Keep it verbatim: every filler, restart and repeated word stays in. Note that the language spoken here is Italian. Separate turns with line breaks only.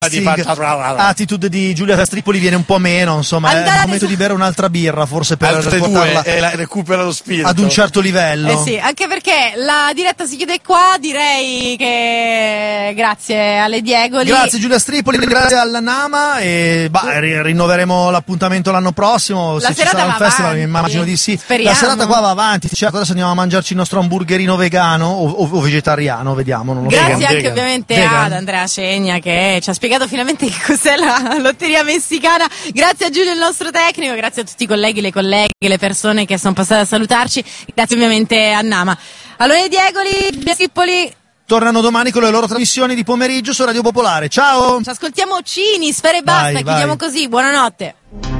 Di faccia...
attitude di Giulia Castripoli viene un po' meno, insomma. Andate è il momento di bere un'altra birra, forse per portarla
e la, recupera lo spirito
ad un certo livello.
Eh sì, anche perché la diretta si chiude qua, direi che grazie alle Diegoli.
Grazie Giulia Stripoli, grazie alla Nama e bah, rinnoveremo l'appuntamento l'anno prossimo.
La
se ci sarà un festival, mi immagino di sì.
Speriamo.
La serata qua va avanti, certo, adesso andiamo a mangiarci il nostro hamburgerino vegano o, o, o vegetariano, vediamo. Non lo
grazie
so.
anche
vegan.
ovviamente
vegan.
ad Andrea Cegna che ci ha spiegato finalmente che cos'è la lotteria messicana. Grazie a Giulio il nostro tecnico, grazie a tutti i colleghi, le colleghe, le persone che sono passate a salutarci, grazie ovviamente a Nama. Allora Diegoli, Schippoli
tornano domani con le loro trasmissioni di pomeriggio su Radio Popolare. Ciao!
Ci ascoltiamo Cini, Sfere e Basta,
vai,
chiudiamo
vai.
così, buonanotte.